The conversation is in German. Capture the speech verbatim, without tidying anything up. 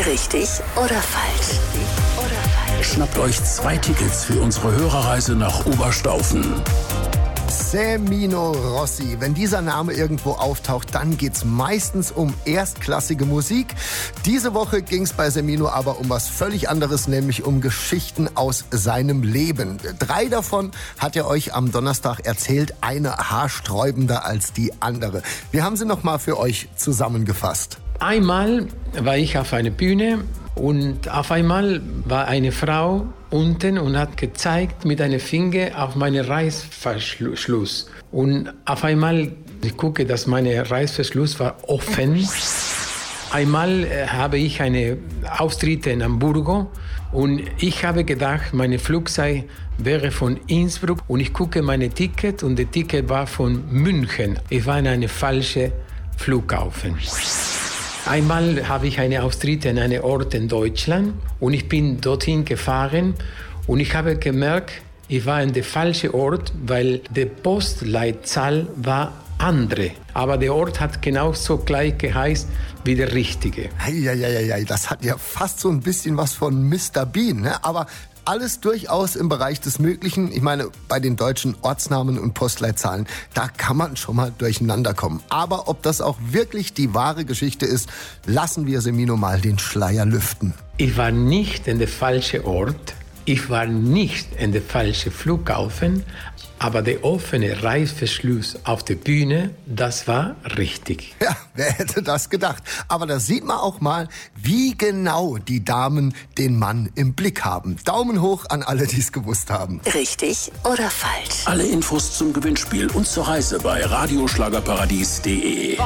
Richtig oder falsch? Schnappt euch zwei Tickets für unsere Hörerreise nach Oberstaufen. Semino Rossi. Wenn dieser Name irgendwo auftaucht, dann geht's meistens um erstklassige Musik. Diese Woche ging's bei Semino aber um was völlig anderes, nämlich um Geschichten aus seinem Leben. Drei davon hat er euch am Donnerstag erzählt, eine haarsträubender als die andere. Wir haben sie noch mal für euch zusammengefasst. Einmal war ich auf einer Bühne und auf einmal war eine Frau unten und hat gezeigt mit einem Finger auf meinen Reißverschluss. Und auf einmal, ich gucke, dass mein Reißverschluss war offen. Einmal äh, habe ich eine Auftritte in Hamburg und ich habe gedacht, meine Flugzeit wäre von Innsbruck und ich gucke meine Ticket und das Ticket war von München. Ich war in einem falschen Flughafen. Einmal habe ich eine Auftritte in einem Ort in Deutschland und ich bin dorthin gefahren und ich habe gemerkt, ich war in der falschen Ort, weil die Postleitzahl war andere. Aber der Ort hat genauso gleich geheißen wie der richtige. Eieieiei, das hat ja fast so ein bisschen was von Mister Bean, ne? Aber alles durchaus im Bereich des Möglichen. Ich meine, bei den deutschen Ortsnamen und Postleitzahlen, da kann man schon mal durcheinander kommen. Aber ob das auch wirklich die wahre Geschichte ist, lassen wir Semino mal den Schleier lüften. Ich war nicht in der falschen Ort, ich war nicht in der falschen Flughafen, aber der offene Reißverschluss auf der Bühne, das war richtig. Ja, wer hätte das gedacht? Aber da sieht man auch mal, wie genau die Damen den Mann im Blick haben. Daumen hoch an alle, die es gewusst haben. Richtig oder falsch? Alle Infos zum Gewinnspiel und zur Reise bei radioschlagerparadies punkt de.